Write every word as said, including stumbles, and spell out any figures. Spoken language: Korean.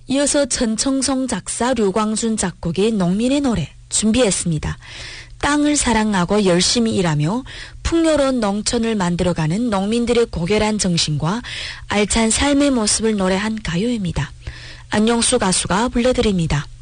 이어서 전청성 작사, 류광준 작곡의 농민의 노래 준비했습니다. 땅을 사랑하고 열심히 일하며 풍요로운 농촌을 만들어가는 농민들의 고결한 정신과 알찬 삶의 모습을 노래한 가요입니다. 안용수 가수가 불러드립니다.